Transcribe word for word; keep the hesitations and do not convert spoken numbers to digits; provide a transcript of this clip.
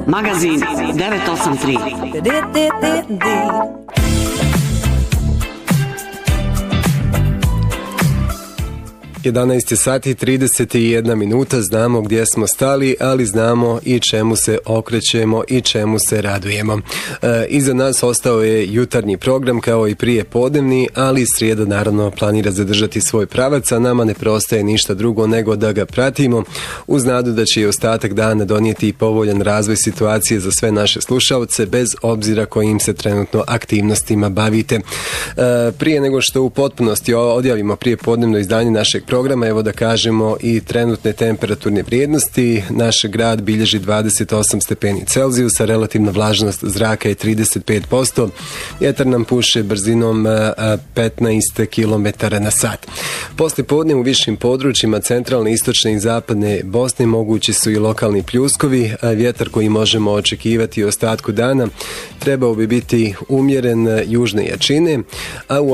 Magazin devet osam tri. jedanaest sati i trideset jedna minuta, znamo gdje smo stali, ali znamo i čemu se okrećemo i čemu se radujemo. E, iza nas ostao je jutarnji program kao i prije podnevni, ali srijeda naravno planira zadržati svoj pravac, a nama ne preostaje ništa drugo nego da ga pratimo uz nadu da će i ostatak dana donijeti povoljan razvoj situacije za sve naše slušalce bez obzira kojim se trenutno aktivnostima bavite. E, prije nego što u potpunosti odjavimo prije podnevno izdanje našeg programa, evo da kažemo i trenutne temperaturne vrijednosti. Naš grad bilježi dvadeset osam stepeni Celzijusa, relativna vlažnost zraka je trideset pet posto, vjetar nam puše brzinom petnaest kilometara na sat. Poslije podne u višim područjima centralne, istočne i zapadne Bosne mogući su i lokalni pljuskovi. Vjetar koji možemo očekivati u ostatku dana trebao bi biti umjeren južne jačine, a u